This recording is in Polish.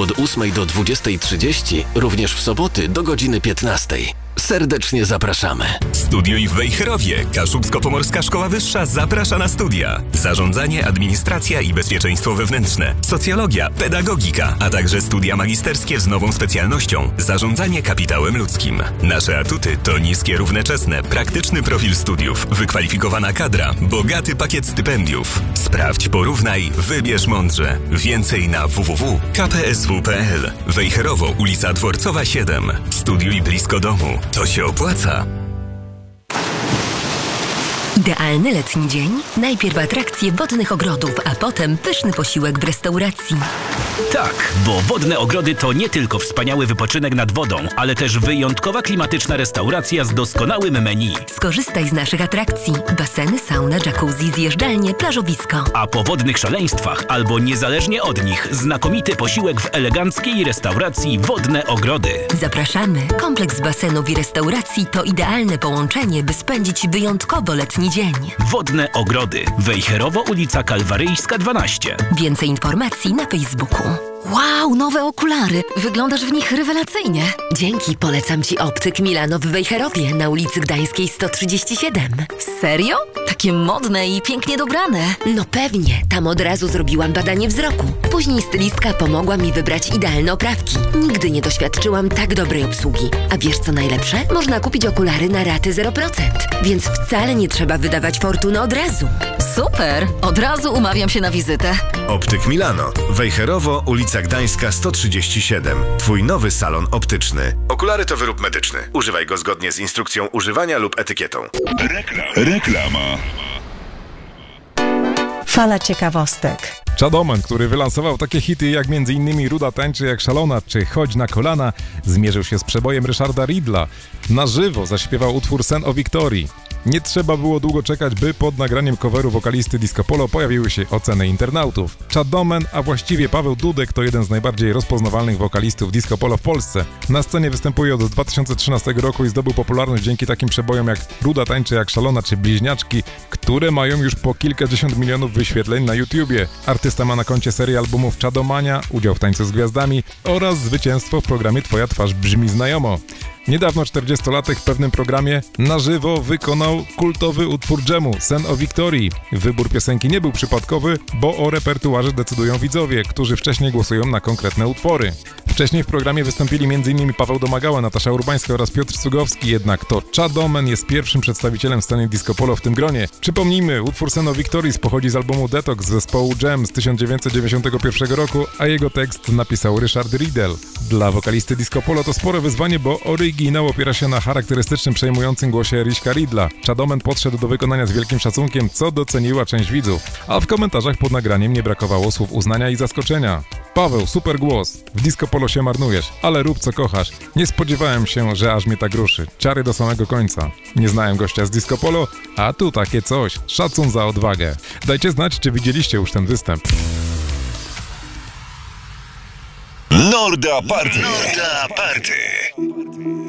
od 8 do 20:30, również w soboty do godziny 15. Serdecznie zapraszamy. Studiuj w Wejherowie. Kaszubsko-Pomorska Szkoła Wyższa zaprasza na studia. Zarządzanie, administracja i bezpieczeństwo wewnętrzne, socjologia, pedagogika, a także studia magisterskie z nową specjalnością zarządzanie kapitałem ludzkim. Nasze atuty to niskie równoczesne, praktyczny profil studiów, wykwalifikowana kadra, bogaty pakiet stypendiów. Sprawdź, porównaj, wybierz mądrze. Więcej na www.kpsw.pl. Wejherowo, ulica Dworcowa 7. Studiuj blisko domu. To się opłaca. Idealny letni dzień? Najpierw atrakcje wodnych ogrodów, a potem pyszny posiłek w restauracji. Tak, bo Wodne Ogrody to nie tylko wspaniały wypoczynek nad wodą, ale też wyjątkowa klimatyczna restauracja z doskonałym menu. Skorzystaj z naszych atrakcji. Baseny, sauna, jacuzzi, zjeżdżalnie, plażowisko. A po wodnych szaleństwach, albo niezależnie od nich, znakomity posiłek w eleganckiej restauracji Wodne Ogrody. Zapraszamy. Kompleks basenów i restauracji to idealne połączenie, by spędzić wyjątkowo letni dzień. Wodne Ogrody. Wejherowo, ulica Kalwaryjska 12. Więcej informacji na Facebooku. Wow, nowe okulary. Wyglądasz w nich rewelacyjnie. Dzięki, polecam Ci Optyk Milano w Wejherowie na ulicy Gdańskiej 137. Serio? Takie modne i pięknie dobrane. No pewnie, tam od razu zrobiłam badanie wzroku. Później stylistka pomogła mi wybrać idealne oprawki. Nigdy nie doświadczyłam tak dobrej obsługi. A wiesz co najlepsze? Można kupić okulary na raty 0%, więc wcale nie trzeba wydawać fortuny od razu. Super! Od razu umawiam się na wizytę. Optyk Milano. Wejherowo, ulica Gdańska 137. Twój nowy salon optyczny. Okulary to wyrób medyczny. Używaj go zgodnie z instrukcją używania lub etykietą. Reklama. Fala ciekawostek. Chad Omen, który wylansował takie hity jak m.in. Ruda tańczy jak szalona czy Chodź na kolana, zmierzył się z przebojem Ryszarda Ridla. Na żywo zaśpiewał utwór Sen o Wiktorii. Nie trzeba było długo czekać, by pod nagraniem coveru wokalisty Disco Polo pojawiły się oceny internautów. Chad Omen, a właściwie Paweł Dudek, to jeden z najbardziej rozpoznawalnych wokalistów Disco Polo w Polsce. Na scenie występuje od 2013 roku i zdobył popularność dzięki takim przebojom jak Ruda tańczy jak szalona czy Bliźniaczki, które mają już po kilkadziesiąt milionów wyświetleń na YouTubie. Artysta ma na koncie serię albumów Chadomania, udział w Tańcu z Gwiazdami oraz zwycięstwo w programie Twoja twarz brzmi znajomo. Niedawno 40-latek w pewnym programie na żywo wykonał kultowy utwór Dżemu, Sen o Wiktorii. Wybór piosenki nie był przypadkowy, bo o repertuarze decydują widzowie, którzy wcześniej głosują na konkretne utwory. Wcześniej w programie wystąpili m.in. Paweł Domagała, Natasza Urbańska oraz Piotr Cugowski, jednak to Chad Omen jest pierwszym przedstawicielem sceny disco polo w tym gronie. Przypomnijmy, utwór Sen o Wiktorii pochodzi z albumu Detox zespołu Jam z 1991 roku, a jego tekst napisał Ryszard Riedel. Dla wokalisty disco polo to spore wyzwanie, bo oryginał opiera się na charakterystycznym, przejmującym głosie Ryśka Riedla. Chad Omen podszedł do wykonania z wielkim szacunkiem, co doceniła część widzów. A w komentarzach pod nagraniem nie brakowało słów uznania i zaskoczenia. Paweł, super głos. W disco polo się marnujesz, ale rób co kochasz. Nie spodziewałem się, że aż mnie tak ruszy. Ciary do samego końca. Nie znałem gościa z disco polo, a tu takie coś. Szacun za odwagę. Dajcie znać, czy widzieliście już ten występ. Norda Party.